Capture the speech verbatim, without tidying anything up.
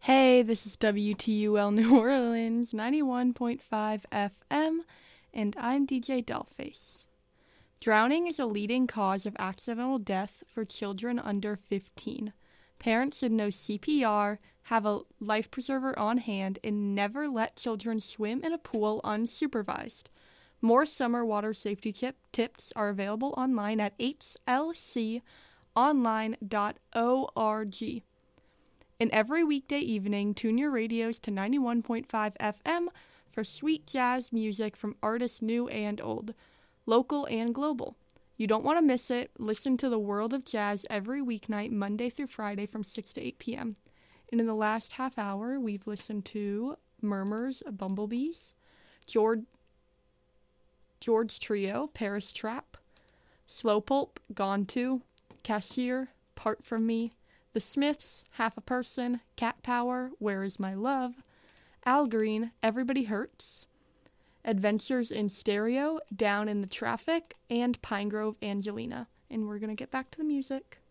Hey, this is W T U L New Orleans ninety-one point five F M, and I'm D J Dollface. Drowning is a leading cause of accidental death for children under fifteen. Parents should know C P R, have a life preserver on hand, and never let children swim in a pool unsupervised. More summer water safety tip- tips are available online at h l c online dot org. And every weekday evening, tune your radios to ninety-one point five F M for sweet jazz music from artists new and old, local and global. You don't want to miss it. Listen to the world of jazz every weeknight, Monday through Friday from six to eight p.m. And in the last half hour, we've listened to Murmurs, Bumblebees, George, George Trio, Paris Trap, Slow Pulp, Gone To, Cashier, Part From Me, The Smiths, Half a Person, Cat Power, Where Is My Love, Al Green, Everybody Hurts, Adventures in Stereo, Down in the Traffic, and Pinegrove Angelina. And we're going to get back to the music.